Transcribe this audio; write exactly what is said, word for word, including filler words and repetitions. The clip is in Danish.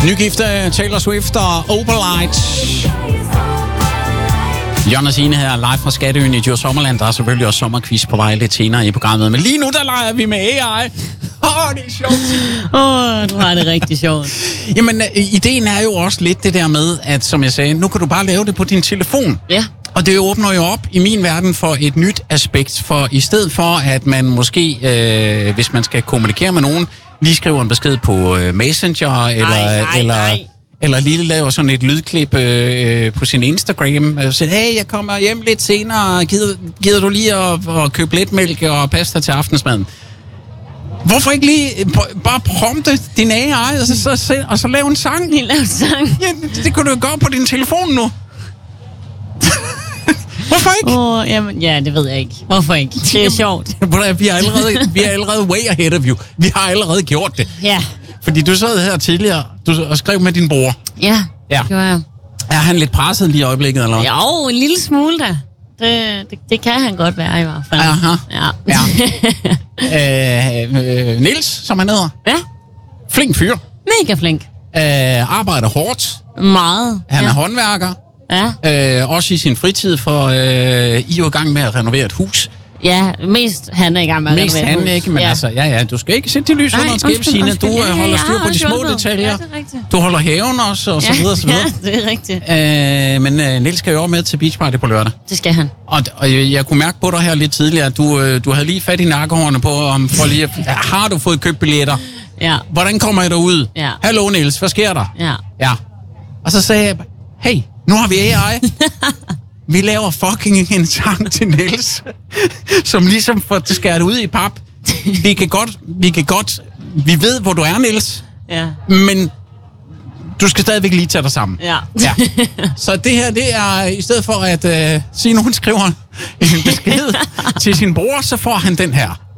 Nygifte Taylor Swift og Opalite. Jørgen og Signe her, live fra Skatteøen i Djurs Sommerland. Der er selvfølgelig også sommerquiz på vej lidt senere i programmet. Men lige nu, der leger vi med A I. Åh, oh, det er sjovt. Åh, oh, du har det rigtig sjovt. Jamen, ideen er jo også lidt det der med, at som jeg sagde, nu kan du bare lave det på din telefon. Ja. Og det åbner jo op i min verden for et nyt aspekt. For i stedet for, at man måske, øh, hvis man skal kommunikere med nogen, lige skriver en besked på øh, Messenger, eller, ej, ej, eller, ej. eller lige laver sådan et lydklip øh, på sin Instagram. Og siger, hey, jeg kommer hjem lidt senere. Gider, gider du lige at, at købe lidt mælk og pasta til aftensmaden? Hvorfor ikke lige bare prompte din A I, og så, så, og så lave en sang? Lige lave en sang? Ja, det, det kan du jo gøre på din telefon nu. Hvorfor ikke? Oh, jamen, ja, det ved jeg ikke. Hvorfor ikke? Det er sjovt. Vi er allerede, vi er allerede way ahead of you. Vi har allerede gjort det. Ja. Fordi du sad her tidligere du, og skrev med din bror. Ja, ja, det gjorde jeg. Er han lidt presset lige i øjeblikket, eller hvad? Jo, en lille smule da. Det, det, det kan han godt være i hvert fald. Aha. Ja. ja. øh, øh, Niels, som han hedder. Ja. Flink fyr. Mega flink. Øh, arbejder hårdt. Meget. Han ja. er håndværker. Ja. Øh, også i sin fritid, for øh, I er jo i gang med at renovere et hus. Ja, mest han er i gang med at mest renovere et hus. Mest han ikke, men ja. altså, ja, ja, du skal ikke sætte de lys under en skæb, Signe. Du ja, ja, holder styr på de små hjulpet. detaljer. Ja, det er rigtigt. Du holder haven også, og så ja, videre, så videre. Ja, det er rigtigt. Øh, men øh, Niels skal jo også med til Beach Party på lørdag. Det skal han. Og, og jeg, jeg kunne mærke på dig her lidt tidligere, at du, øh, du havde lige fat i nakkehårene på, om for lige, at, har du fået købt billetter? Ja. Hvordan kommer I derud? Ja. Hallo Niels, hvad sker der? Ja. Ja. Og så sagde jeg, hey, nu har vi A I. Vi laver fucking en sang til Niels, som ligesom får det skæret ud i pap. Vi kan godt, vi kan godt, vi ved, hvor du er, Niels. Ja. Men du skal stadigvæk lige tage dig sammen. Ja. ja. Så det her, det er, i stedet for at uh, sige, nogen skriver en besked til sin bror, så får han den her.